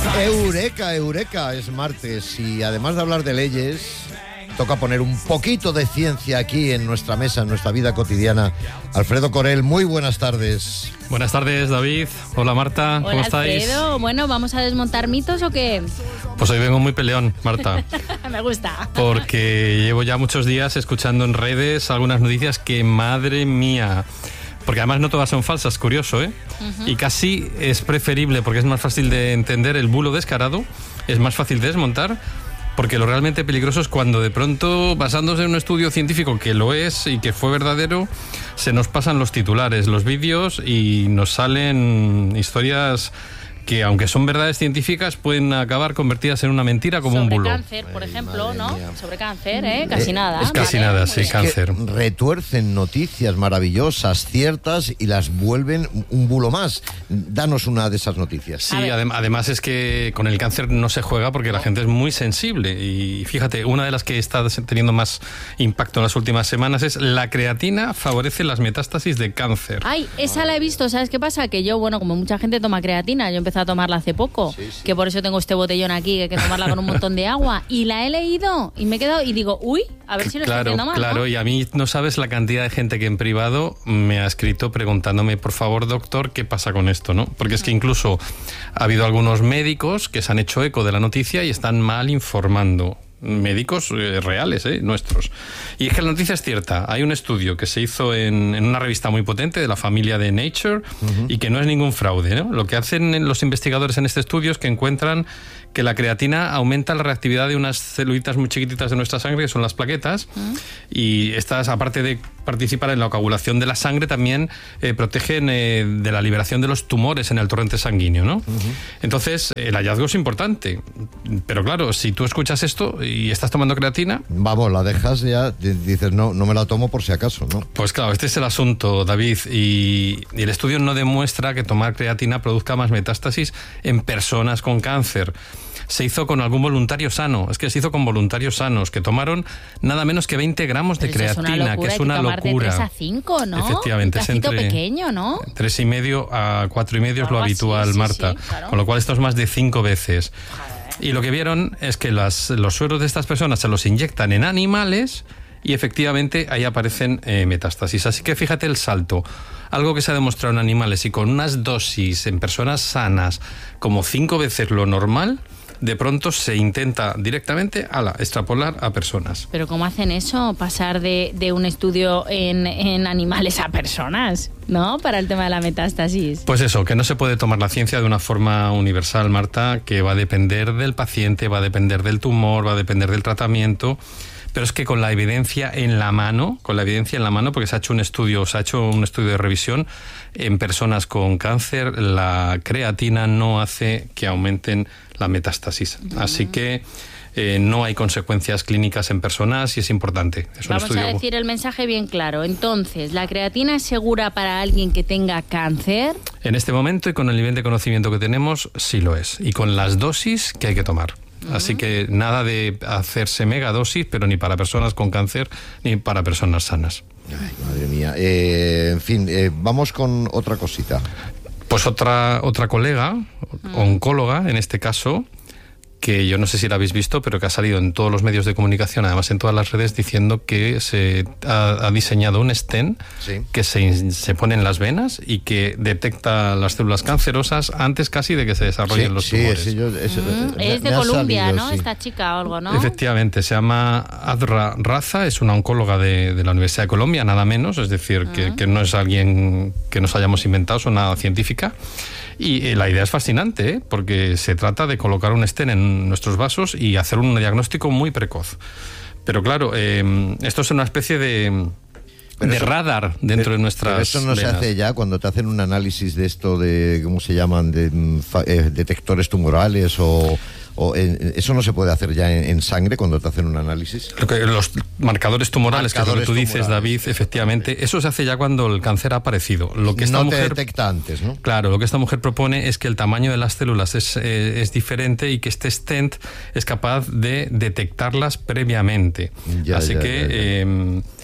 Eureka, eureka, es martes y además de hablar de leyes, toca poner un poquito de ciencia aquí en nuestra mesa, en nuestra vida cotidiana. Alfredo Corel, muy buenas tardes. Buenas tardes, David. Hola, Marta. Hola, ¿Cómo estáis? Alfredo. Bueno, ¿vamos a desmontar mitos o qué? Pues hoy vengo muy peleón, Marta. Me gusta. Porque llevo ya muchos días escuchando en redes algunas noticias que, madre mía... Porque además no todas son falsas, curioso, ¿eh? Y casi es preferible, porque es más fácil de entender el bulo descarado, es más fácil de desmontar, porque lo realmente peligroso es cuando de pronto, basándose en un estudio científico que lo es y que fue verdadero, se nos pasan los titulares, los vídeos y nos salen historias que, aunque son verdades científicas, pueden acabar convertidas en una mentira como un bulo. Sobre cáncer, por ejemplo, ¿no? Sobre cáncer, ¿eh? Casi nada. Es casi nada, sí, cáncer. Retuercen noticias maravillosas, ciertas, y las vuelven un bulo más. Danos una de esas noticias. Sí, además es que con el cáncer no se juega porque la gente es muy sensible. Y fíjate, una de las que está teniendo más impacto en las últimas semanas es la creatina favorece las metástasis de cáncer. Ay, esa la he visto. ¿Sabes qué pasa? Que yo, bueno, como mucha gente toma creatina, yo empecé a tomarla hace poco, sí. Que por eso tengo este botellón aquí, que hay que tomarla con un montón de agua, y la he leído y me he quedado y digo, uy, a ver si lo estoy haciendo mal, Claro, ¿no? Y a mí no sabes la cantidad de gente que en privado me ha escrito preguntándome, por favor, doctor, ¿qué pasa con esto? ¿No? Porque es que incluso ha habido algunos médicos que se han hecho eco de la noticia y están mal informando. Médicos reales, nuestros. Y es que la noticia es cierta. Hay un estudio que se hizo en una revista muy potente de la familia de Nature y que no es ningún fraude, ¿no? Lo que hacen los investigadores en este estudio es que encuentran que la creatina aumenta la reactividad de unas celulitas muy chiquititas de nuestra sangre, que son las plaquetas, y estas, aparte de participar en la coagulación de la sangre, también protegen de la liberación de los tumores en el torrente sanguíneo, ¿no? Entonces, el hallazgo es importante. Pero claro, si tú escuchas esto y estás tomando creatina... Vamos, la dejas ya, dices, no me la tomo por si acaso, ¿no? Pues claro, este es el asunto, David, y el estudio no demuestra que tomar creatina produzca más metástasis en personas con cáncer. Se hizo con algún voluntario sano, es que se hizo con voluntarios sanos, que tomaron nada menos que 20 gramos de creatina, que es una locura. De 3 a 5, ¿no? Efectivamente, un cacito pequeño, ¿no? 3,5 a 4,5 es lo habitual, así, Marta. Sí, claro. Con lo cual esto es más de 5 veces. Y lo que vieron es que los sueros de estas personas se los inyectan en animales y efectivamente ahí aparecen metástasis. Así que fíjate el salto. Algo que se ha demostrado en animales y con unas dosis en personas sanas como 5 veces lo normal, de pronto se intenta directamente extrapolar a personas. ¿Pero cómo hacen eso? Pasar de un estudio en animales a personas, ¿no? Para el tema de la metástasis. Pues eso, que no se puede tomar la ciencia de una forma universal, Marta, que va a depender del paciente, va a depender del tumor, va a depender del tratamiento. Pero es que con la evidencia en la mano, porque se ha hecho un estudio de revisión en personas con cáncer, la creatina no hace que aumenten la metástasis. Así que no hay consecuencias clínicas en personas y es importante. Vamos a decir el mensaje bien claro. Entonces, ¿la creatina es segura para alguien que tenga cáncer? En este momento y con el nivel de conocimiento que tenemos, sí lo es. Y con las dosis que hay que tomar. Así que nada de hacerse megadosis, pero ni para personas con cáncer ni para personas sanas. Ay, madre mía. En fin, vamos con otra cosita. Pues otra colega, oncóloga en este caso, que yo no sé si la habéis visto, pero que ha salido en todos los medios de comunicación, además en todas las redes, diciendo que se ha diseñado un stent que se pone en las venas y que detecta las células cancerosas antes casi de que se desarrollen los tumores. Es de Colombia, salido, ¿no? Sí. Esta chica o algo, ¿no? Efectivamente, se llama Adra Raza, es una oncóloga de la Universidad de Colombia, nada menos, es decir, que no es alguien que nos hayamos inventado, es una científica. Y la idea es fascinante, porque se trata de colocar un stent en nuestros vasos y hacer un diagnóstico muy precoz. Pero claro, esto es una especie de radar dentro de nuestras venas. Eso no se hace ya cuando te hacen un análisis de esto de, ¿cómo se llaman? De detectores tumorales o ¿eso no se puede hacer ya en sangre cuando te hacen un análisis? Los marcadores tumorales, que es lo que tú dices, David, efectivamente, eso se hace ya cuando el cáncer ha aparecido. Lo que esta mujer detecta antes, ¿no? Claro, lo que esta mujer propone es que el tamaño de las células es diferente y que este stent es capaz de detectarlas previamente. Así que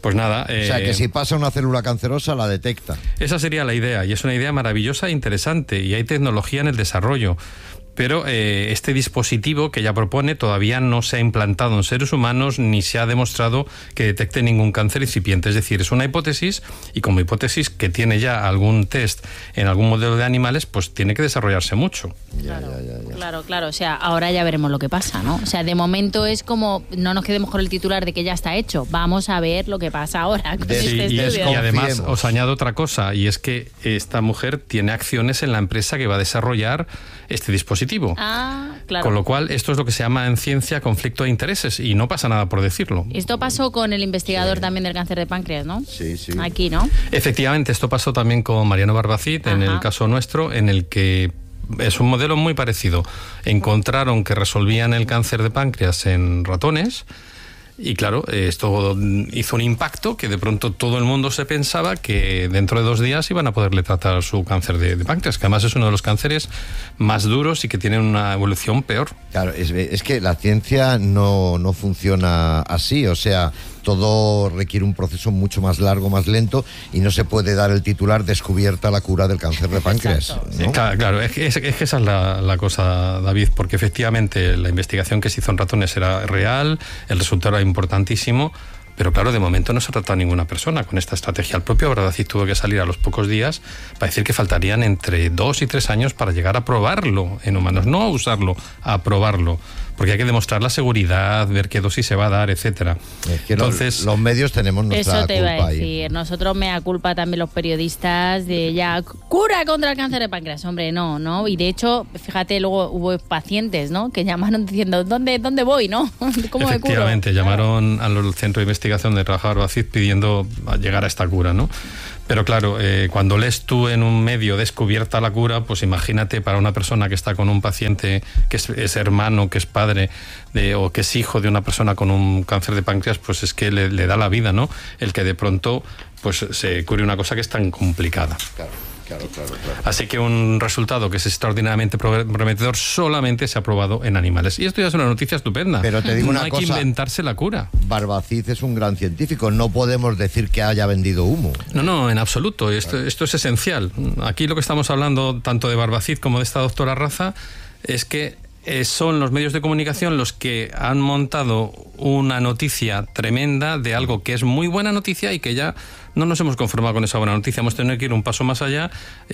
Pues nada. O sea, que si pasa una célula cancerosa, la detecta. Esa sería la idea, y es una idea maravillosa e interesante, y hay tecnología en el desarrollo. Pero este dispositivo que ella propone todavía no se ha implantado en seres humanos ni se ha demostrado que detecte ningún cáncer incipiente. Es decir, es una hipótesis, y como hipótesis que tiene ya algún test en algún modelo de animales, pues tiene que desarrollarse mucho. Claro. O sea, ahora ya veremos lo que pasa, ¿no? O sea, de momento es como, no nos quedemos con el titular de que ya está hecho. Vamos a ver lo que pasa ahora con este estudio. Y además os añado otra cosa, y es que esta mujer tiene acciones en la empresa que va a desarrollar este dispositivo. Claro. Con lo cual, esto es lo que se llama en ciencia conflicto de intereses, y no pasa nada por decirlo. Esto pasó con el investigador también del cáncer de páncreas, ¿no? Sí. Aquí, ¿no? Efectivamente, esto pasó también con Mariano Barbacid, en el caso nuestro, en el que es un modelo muy parecido. Encontraron que resolvían el cáncer de páncreas en ratones. Y claro, esto hizo un impacto que de pronto todo el mundo se pensaba que dentro de 2 días iban a poderle tratar su cáncer de páncreas, que además es uno de los cánceres más duros y que tiene una evolución peor. Claro, es que la ciencia no funciona así, o sea, todo requiere un proceso mucho más largo, más lento, y no se puede dar el titular descubierta la cura del cáncer de páncreas, ¿no? Claro, es que esa es la cosa, David, porque efectivamente la investigación que se hizo en ratones era real, el resultado era importantísimo, pero claro, de momento no se ha tratado a ninguna persona con esta estrategia. El propio Barbacid tuvo que salir a los pocos días para decir que faltarían entre 2 y 3 años para llegar a probarlo en humanos, no a usarlo, a probarlo. Porque hay que demostrar la seguridad, ver qué dosis se va a dar, etcétera. Es que entonces, los medios tenemos nuestra culpa. Eso te iba a decir. Ahí. Nosotros mea culpa también los periodistas de ya cura contra el cáncer de páncreas. Hombre, no. Y de hecho, fíjate, luego hubo pacientes, ¿no? Que llamaron diciendo, ¿dónde voy, no? ¿Cómo Efectivamente, llamaron al centro de investigación de trabajador Barbacid pidiendo llegar a esta cura, ¿no? Pero claro, cuando lees tú en un medio descubierta la cura, pues imagínate para una persona que está con un paciente que es hermano, que es padre o que es hijo de una persona con un cáncer de páncreas, pues es que le da la vida, ¿no? El que de pronto pues se cure una cosa que es tan complicada. Claro. Así que un resultado que es extraordinariamente prometedor solamente se ha probado en animales. Y esto ya es una noticia estupenda. Pero te digo no una hay cosa, que inventarse la cura. Barbacid es un gran científico, no podemos decir que haya vendido humo. No, en absoluto. Esto es esencial. Aquí lo que estamos hablando, tanto de Barbacid como de esta doctora Raza, es que son los medios de comunicación los que han montado una noticia tremenda de algo que es muy buena noticia y que ya no nos hemos conformado con esa buena noticia. Hemos tenido que ir un paso más allá,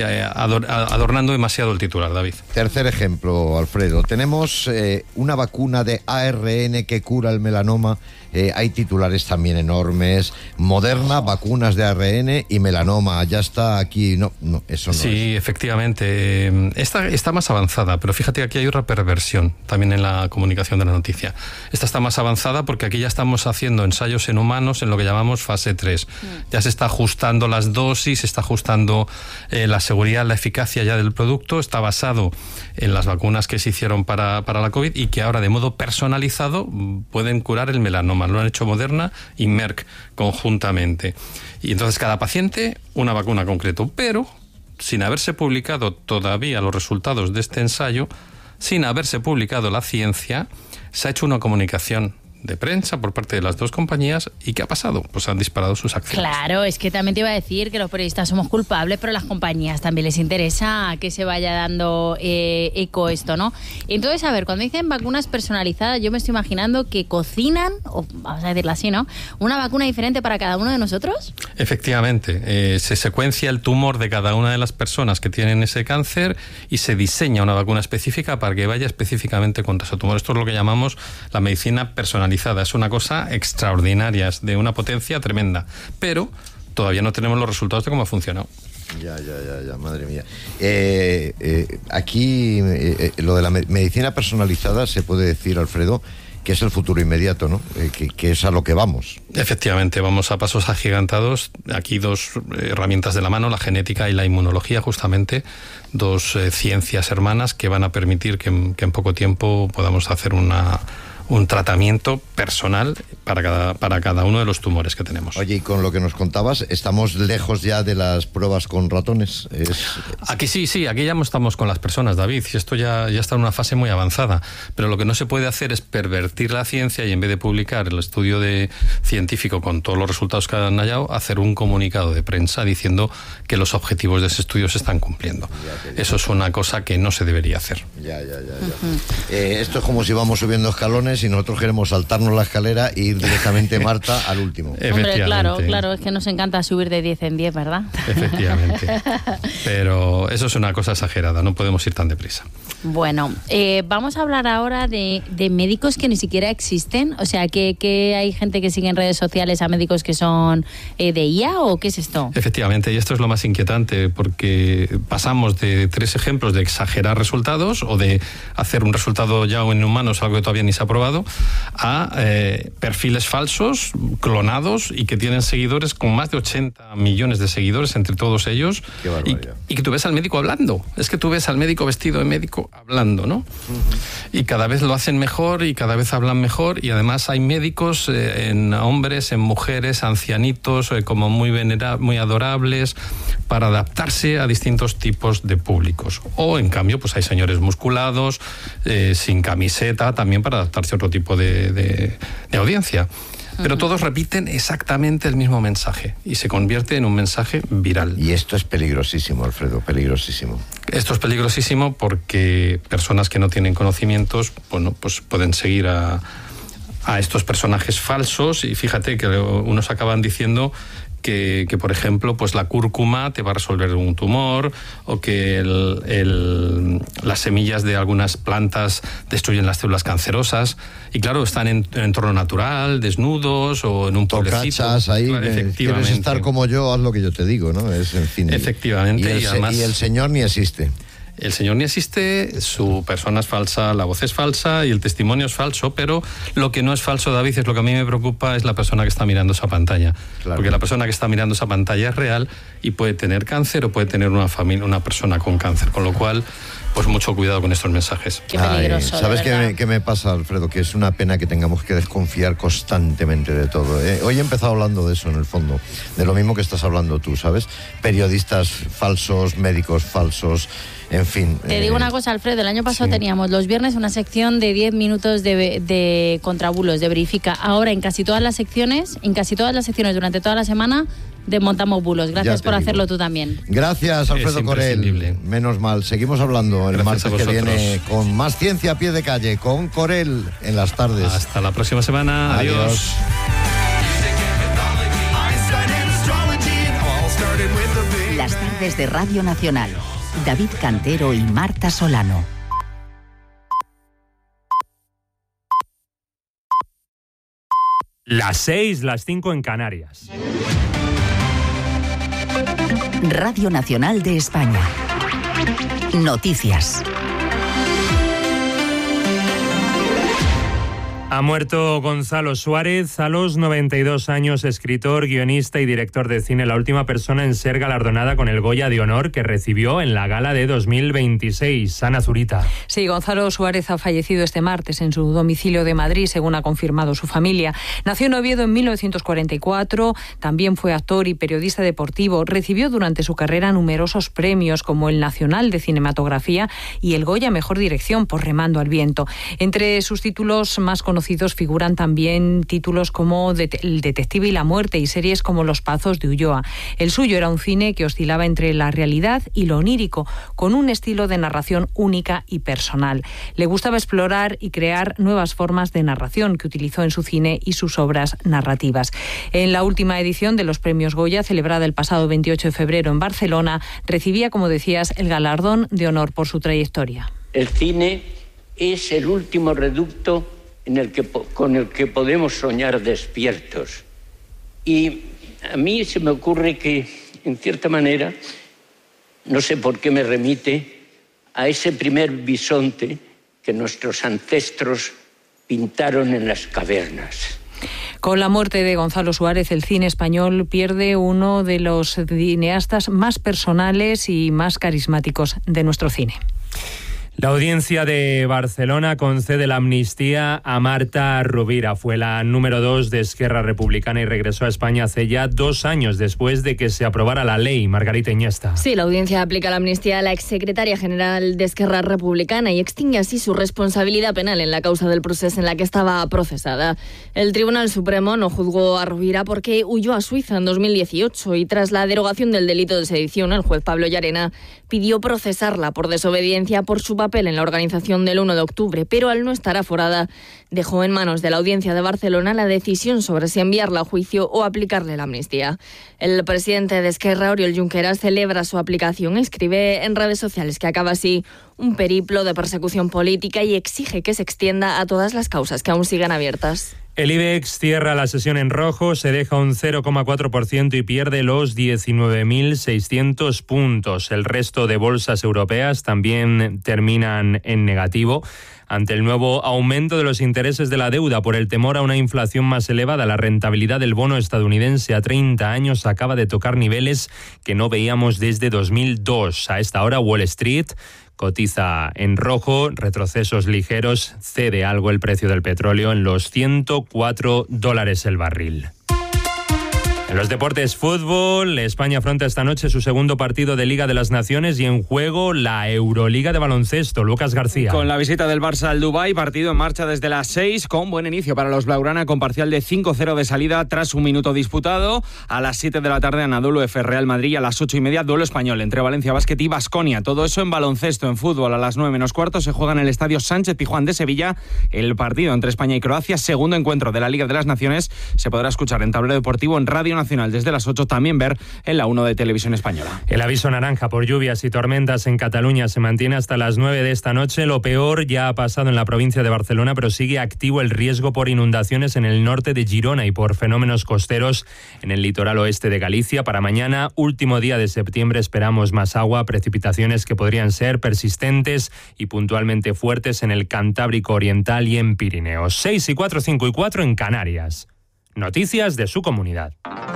adornando demasiado el titular, David. Tercer ejemplo, Alfredo. Tenemos una vacuna de ARN que cura el melanoma. Hay titulares también enormes. Moderna, vacunas de ARN y melanoma. Ya está aquí. No, eso no Sí, es. Efectivamente. Esta está más avanzada, pero fíjate que aquí hay otra perversión también en la comunicación de la noticia. Esta está más avanzada porque aquí ya estamos haciendo ensayos en humanos en lo que llamamos fase 3. Ya se está ajustando las dosis, se está ajustando la seguridad, la eficacia ya del producto. Está basado en las vacunas que se hicieron para la COVID y que ahora de modo personalizado pueden curar el melanoma. Lo han hecho Moderna y Merck conjuntamente. Y entonces cada paciente una vacuna concreto, pero sin haberse publicado todavía los resultados de este ensayo, sin haberse publicado la ciencia, se ha hecho una comunicación de prensa por parte de las dos compañías. ¿Y qué ha pasado? Pues han disparado sus acciones. Claro, es que también te iba a decir que los periodistas somos culpables, pero a las compañías también les interesa que se vaya dando eco esto, ¿no? Entonces, a ver, cuando dicen vacunas personalizadas, yo me estoy imaginando que cocinan, o vamos a decirlo así, ¿no?, una vacuna diferente para cada uno de nosotros. Efectivamente, se secuencia el tumor de cada una de las personas que tienen ese cáncer y se diseña una vacuna específica para que vaya específicamente contra ese tumor. Esto es lo que llamamos la medicina personalizada. Es una cosa extraordinaria, es de una potencia tremenda, pero todavía no tenemos los resultados de cómo ha funcionado. Ya, madre mía. Aquí lo de la medicina personalizada se puede decir, Alfredo, que es el futuro inmediato, ¿no? Que es a lo que vamos. Efectivamente, vamos a pasos agigantados. Aquí dos herramientas de la mano, la genética y la inmunología, justamente, dos ciencias hermanas que van a permitir que en poco tiempo podamos hacer una un tratamiento personal para cada uno de los tumores que tenemos. Oye, y con lo que nos contabas, ¿estamos lejos ya de las pruebas con ratones? Aquí sí, aquí ya estamos con las personas, David, y esto ya está en una fase muy avanzada, pero lo que no se puede hacer es pervertir la ciencia y en vez de publicar el estudio científico con todos los resultados que han hallado, hacer un comunicado de prensa diciendo que los objetivos de ese estudio se están cumpliendo. Eso es una cosa que no se debería hacer. Ya. Esto es como si vamos subiendo escalones y nosotros queremos saltarnos la escalera e ir directamente, Marta, al último. Hombre, claro, es que nos encanta subir de 10 en 10, ¿verdad? Efectivamente. Pero eso es una cosa exagerada, no podemos ir tan deprisa. Bueno, vamos a hablar ahora de médicos que ni siquiera existen. O sea, que hay gente que sigue en redes sociales a médicos que son de IA, ¿o qué es esto? Efectivamente, y esto es lo más inquietante, porque pasamos de 3 ejemplos de exagerar resultados o de hacer un resultado ya en humanos, algo que todavía ni se ha probado, a perfiles falsos, clonados y que tienen seguidores con más de 80 millones de seguidores entre todos ellos. Qué barbaridad. Y que tú ves al médico hablando. Es que tú ves al médico vestido de médico hablando, ¿no? Y cada vez lo hacen mejor y cada vez hablan mejor, y además hay médicos en hombres, en mujeres, ancianitos, como muy adorables, para adaptarse a distintos tipos de públicos. O en cambio, pues hay señores musculados, sin camiseta, también para adaptarse a otro tipo de audiencia. Pero todos repiten exactamente el mismo mensaje y se convierte en un mensaje viral. Y esto es peligrosísimo, Alfredo, peligrosísimo. Esto es peligrosísimo porque personas que no tienen conocimientos, bueno, pues pueden seguir a estos personajes falsos, y fíjate que unos acaban diciendo que por ejemplo, pues la cúrcuma te va a resolver un tumor, o que las semillas de algunas plantas destruyen las células cancerosas, y claro, están en entorno natural, desnudos o en un pueblecito. Ahí, claro, quieres estar como yo, haz lo que yo te digo, ¿no? En fin. Efectivamente. Y el señor ni existe. El señor ni existe, su persona es falsa, la voz es falsa y el testimonio es falso, pero lo que no es falso, David, es lo que a mí me preocupa, es la persona que está mirando esa pantalla. Claro. Porque la persona que está mirando esa pantalla es real y puede tener cáncer o puede tener una persona con cáncer, con lo cual, pues mucho cuidado con estos mensajes. Qué peligroso. ¿Sabes qué me pasa, Alfredo? Que es una pena que tengamos que desconfiar constantemente de todo. Hoy he empezado hablando de eso, en el fondo, de lo mismo que estás hablando tú, ¿sabes? Periodistas falsos, médicos falsos, en fin. Te digo una cosa, Alfredo, el año pasado teníamos los viernes una sección de 10 minutos de contrabulos, de verifica. Ahora en casi todas las secciones durante toda la semana desmontamos bulos. Gracias por hacerlo tú también. Gracias, Alfredo Corel. Menos mal. Seguimos hablando el martes que viene con más ciencia a pie de calle, con Corel en las tardes. Hasta la próxima semana. Adiós. Las tardes de Radio Nacional. David Cantero y Marta Solano. Las 6, las 5 en Canarias. Radio Nacional de España. Noticias. Ha muerto Gonzalo Suárez a los 92 años, escritor, guionista y director de cine, la última persona en ser galardonada con el Goya de Honor que recibió en la gala de 2026. Ana Zurita. Sí, Gonzalo Suárez ha fallecido este martes en su domicilio de Madrid, según ha confirmado su familia. Nació en Oviedo en 1944, también fue actor y periodista deportivo. Recibió durante su carrera numerosos premios como el Nacional de Cinematografía y el Goya Mejor Dirección por Remando al Viento. Entre sus títulos más conocidos figuran también títulos como El Detective y la Muerte y series como Los Pazos de Ulloa. El suyo era un cine que oscilaba entre la realidad y lo onírico, con un estilo de narración única y personal. Le gustaba explorar y crear nuevas formas de narración que utilizó en su cine y sus obras narrativas. En la última edición de los Premios Goya, celebrada el pasado 28 de febrero en Barcelona, recibía, como decías, el galardón de honor por su trayectoria. El cine es el último reducto con el que podemos soñar despiertos. Y a mí se me ocurre que, en cierta manera, no sé por qué me remite a ese primer bisonte que nuestros ancestros pintaron en las cavernas. Con la muerte de Gonzalo Suárez, el cine español pierde uno de los cineastas más personales y más carismáticos de nuestro cine. La audiencia de Barcelona concede la amnistía a Marta Rovira. Fue la número 2 de Esquerra Republicana y regresó a España hace ya 2 años después de que se aprobara la ley. Margarita Iniesta. Sí, la audiencia aplica la amnistía a la exsecretaria general de Esquerra Republicana y extingue así su responsabilidad penal en la causa del proceso en la que estaba procesada. El Tribunal Supremo no juzgó a Rovira porque huyó a Suiza en 2018 y tras la derogación del delito de sedición, el juez Pablo Llarena pidió procesarla por desobediencia por su papel en la organización del 1 de octubre, pero al no estar aforada, dejó en manos de la Audiencia de Barcelona la decisión sobre si enviarla a juicio o aplicarle la amnistía. El presidente de Esquerra, Oriol Junqueras, celebra su aplicación, escribe en redes sociales que acaba así un periplo de persecución política y exige que se extienda a todas las causas que aún sigan abiertas. El IBEX cierra la sesión en rojo, se deja un 0,4% y pierde los 19.600 puntos. El resto de bolsas europeas también terminan en negativo. Ante el nuevo aumento de los intereses de la deuda por el temor a una inflación más elevada, la rentabilidad del bono estadounidense a 30 años acaba de tocar niveles que no veíamos desde 2002. A esta hora, Wall Street cotiza en rojo, retrocesos ligeros, cede algo el precio del petróleo en los $104 el barril. En los deportes, fútbol, España afronta esta noche su segundo partido de Liga de las Naciones y en juego la Euroliga de baloncesto. Lucas García. Con la visita del Barça al Dubái, partido en marcha desde las 6, con buen inicio para los blaugrana, con parcial de 5-0 de salida tras un minuto disputado. A las 7 de la tarde, Anadolu F. Real Madrid, y a las 8:30, duelo español entre Valencia Basket y Baskonia. Todo eso en baloncesto. En fútbol, a las 9:15 se juega en el Estadio Sánchez Pizjuán de Sevilla el partido entre España y Croacia, segundo encuentro de la Liga de las Naciones. Se podrá escuchar en Tablero Deportivo, en Radio Nacional desde las 8, también ver en la 1 de Televisión Española. El aviso naranja por lluvias y tormentas en Cataluña se mantiene hasta las 9 de esta noche. Lo peor ya ha pasado en la provincia de Barcelona, pero sigue activo el riesgo por inundaciones en el norte de Girona y por fenómenos costeros en el litoral oeste de Galicia. Para mañana, último día de septiembre, esperamos más agua, precipitaciones que podrían ser persistentes y puntualmente fuertes en el Cantábrico Oriental y en Pirineos. 6 y 4, 5 y 4 en Canarias. Noticias de su comunidad.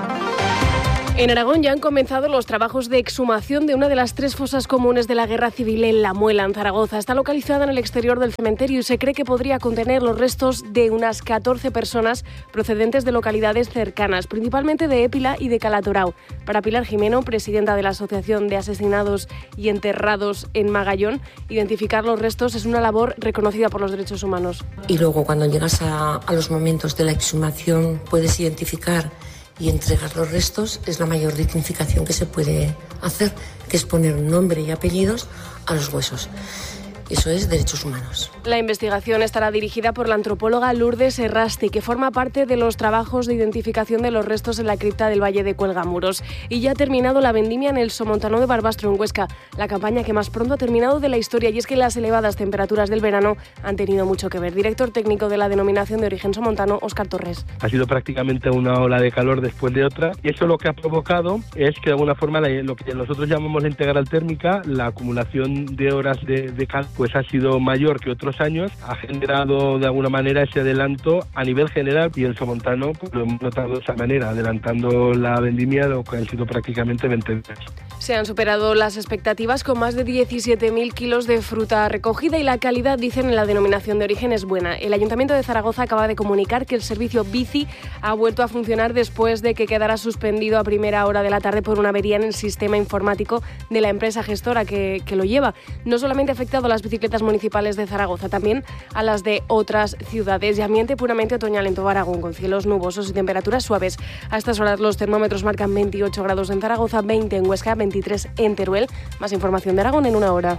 En Aragón ya han comenzado los trabajos de exhumación de una de las 3 fosas comunes de la Guerra Civil en La Muela, en Zaragoza. Está localizada en el exterior del cementerio y se cree que podría contener los restos de unas 14 personas procedentes de localidades cercanas, principalmente de Épila y de Calatorao. Para Pilar Jimeno, presidenta de la Asociación de Asesinados y Enterrados en Magallón, identificar los restos es una labor reconocida por los derechos humanos. Y luego, cuando llegas a los momentos de la exhumación, puedes identificar y entregar los restos. Es la mayor dignificación que se puede hacer, que es poner nombre y apellidos a los huesos. Eso es derechos humanos. La investigación estará dirigida por la antropóloga Lourdes Errasti, que forma parte de los trabajos de identificación de los restos en la cripta del Valle de Cuelgamuros. Y ya ha terminado la vendimia en el Somontano de Barbastro, en Huesca, la campaña que más pronto ha terminado de la historia, y es que las elevadas temperaturas del verano han tenido mucho que ver. Director técnico de la denominación de origen somontano, Óscar Torres. Ha sido prácticamente una ola de calor después de otra, y eso lo que ha provocado es que de alguna forma lo que nosotros llamamos la integral térmica, la acumulación de horas de calor, pues ha sido mayor que otros años, ha generado de alguna manera ese adelanto a nivel general, y el somontano pues, lo hemos notado de esa manera, adelantando la vendimia, lo que han sido prácticamente 20 días. Se han superado las expectativas con más de 17.000 kilos de fruta recogida, y la calidad, dicen en la denominación de origen, es buena. El Ayuntamiento de Zaragoza acaba de comunicar que el servicio bici ha vuelto a funcionar después de que quedara suspendido a primera hora de la tarde por una avería en el sistema informático de la empresa gestora que lo lleva. No solamente ha afectado a las bicicletas municipales de Zaragoza, también a las de otras ciudades, y ambiente puramente otoñal en todo Aragón, con cielos nubosos y temperaturas suaves. A estas horas los termómetros marcan 28 grados en Zaragoza, 20 en Huesca, 23 en Teruel. Más información de Aragón en una hora.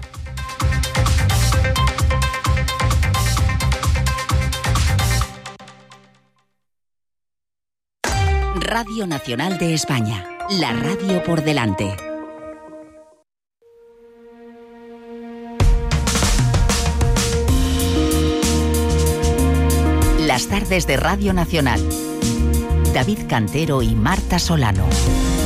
Radio Nacional de España, la radio por delante. Las tardes de Radio Nacional. David Cantero y Marta Solano.